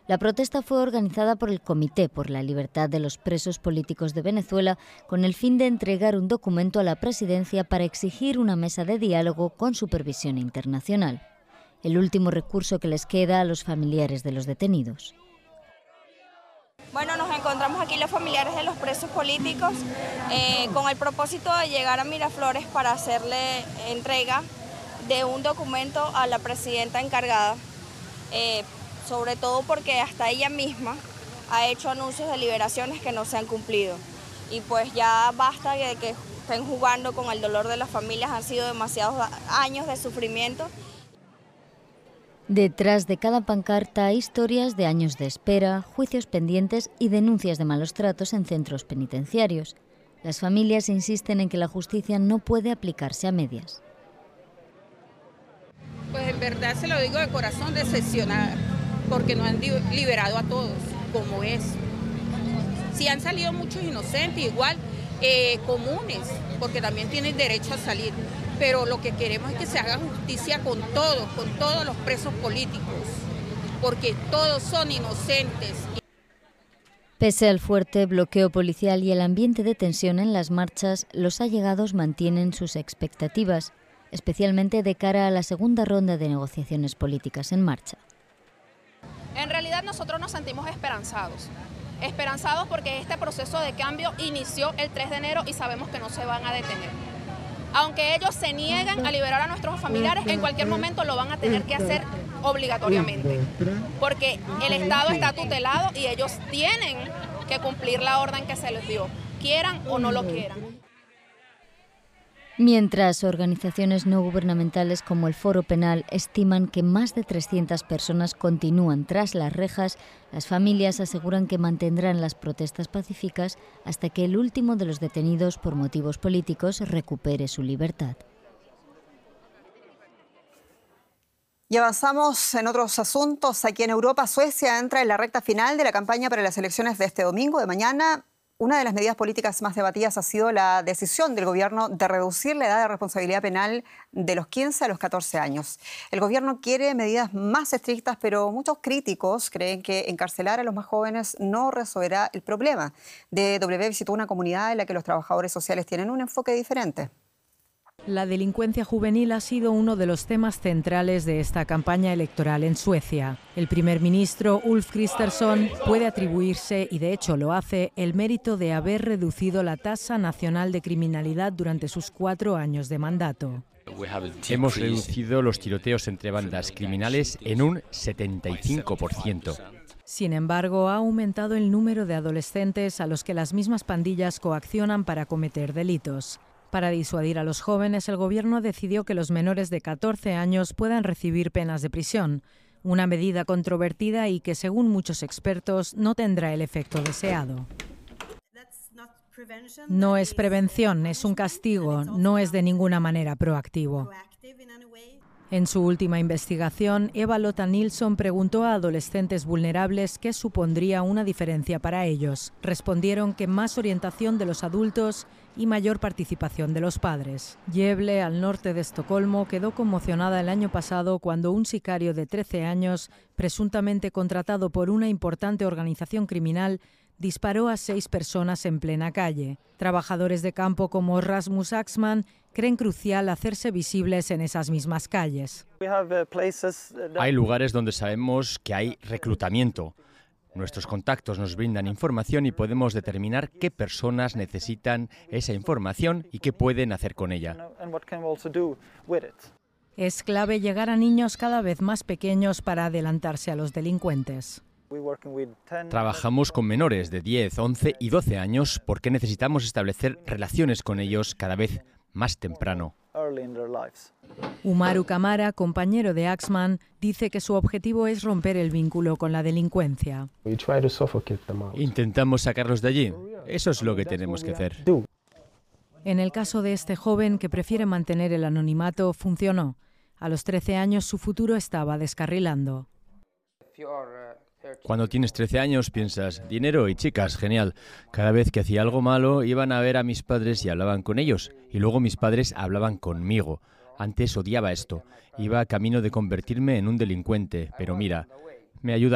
La protesta fue organizada por el Comité por la Libertad de los Presos Políticos de Venezuela con el fin de entregar un documento a la presidencia para exigir una mesa de diálogo con supervisión internacional, el último recurso que les queda a los familiares de los detenidos. Bueno, nos encontramos aquí los familiares de los presos políticos con el propósito de llegar a Miraflores para hacerle entrega de un documento a la presidenta encargada, sobre todo porque hasta ella misma ha hecho anuncios de liberaciones que no se han cumplido. Y pues ya basta de que estén jugando con el dolor de las familias, han sido demasiados años de sufrimiento. Detrás de cada pancarta hay historias de años de espera, juicios pendientes y denuncias de malos tratos en centros penitenciarios. Las familias insisten en que la justicia no puede aplicarse a medias. Pues en verdad se lo digo de corazón, decepcionada, porque no han liberado a todos, como es. Si han salido muchos inocentes, igual comunes, porque también tienen derecho a salir. Pero lo que queremos es que se haga justicia con todos los presos políticos, porque todos son inocentes. Pese al fuerte bloqueo policial y el ambiente de tensión en las marchas, los allegados mantienen sus expectativas, especialmente de cara a la segunda ronda de negociaciones políticas en marcha. En realidad nosotros nos sentimos esperanzados porque este proceso de cambio inició el 3 de enero y sabemos que no se van a detener. Aunque ellos se niegan a liberar a nuestros familiares, en cualquier momento lo van a tener que hacer obligatoriamente, porque el Estado está tutelado y ellos tienen que cumplir la orden que se les dio, quieran o no lo quieran. Mientras organizaciones no gubernamentales como el Foro Penal estiman que más de 300 personas continúan tras las rejas, las familias aseguran que mantendrán las protestas pacíficas hasta que el último de los detenidos por motivos políticos recupere su libertad. Y avanzamos en otros asuntos. Aquí en Europa, Suecia entra en la recta final de la campaña para las elecciones de este domingo de mañana. Una de las medidas políticas más debatidas ha sido la decisión del gobierno de reducir la edad de responsabilidad penal de los 15 a los 14 años. El gobierno quiere medidas más estrictas, pero muchos críticos creen que encarcelar a los más jóvenes no resolverá el problema. DW visitó una comunidad en la que los trabajadores sociales tienen un enfoque diferente. La delincuencia juvenil ha sido uno de los temas centrales de esta campaña electoral en Suecia. El primer ministro Ulf Kristersson puede atribuirse, y de hecho lo hace, el mérito de haber reducido la tasa nacional de criminalidad durante sus 4 años de mandato. Hemos reducido los tiroteos entre bandas criminales en un 75%. Sin embargo, ha aumentado el número de adolescentes a los que las mismas pandillas coaccionan para cometer delitos. Para disuadir a los jóvenes, el gobierno decidió que los menores de 14 años puedan recibir penas de prisión, una medida controvertida y que, según muchos expertos, no tendrá el efecto deseado. No es prevención, es un castigo, no es de ninguna manera proactivo. En su última investigación, Eva Lotta Nilsson preguntó a adolescentes vulnerables qué supondría una diferencia para ellos. Respondieron que más orientación de los adultos y mayor participación de los padres. Gävle, al norte de Estocolmo, quedó conmocionada el año pasado cuando un sicario de 13 años, presuntamente contratado por una importante organización criminal, disparó a 6 personas en plena calle. Trabajadores de campo como Rasmus Axman creen crucial hacerse visibles en esas mismas calles. Hay lugares donde sabemos que hay reclutamiento. Nuestros contactos nos brindan información y podemos determinar qué personas necesitan esa información y qué pueden hacer con ella. Es clave llegar a niños cada vez más pequeños para adelantarse a los delincuentes. Trabajamos con menores de 10, 11 y 12 años porque necesitamos establecer relaciones con ellos cada vez más temprano. Umaru Kamara, compañero de Axman, dice que su objetivo es romper el vínculo con la delincuencia. Intentamos sacarlos de allí. Eso es lo que tenemos que hacer. En el caso de este joven que prefiere mantener el anonimato, funcionó. A los 13 años su futuro estaba descarrilando. Cuando tienes 13 años piensas, dinero y chicas, genial. Cada vez que hacía algo malo iban a ver a mis padres y hablaban con ellos. Y luego mis padres hablaban conmigo. Antes odiaba esto. Iba camino de convertirme en un delincuente. Pero mira, me ayuda.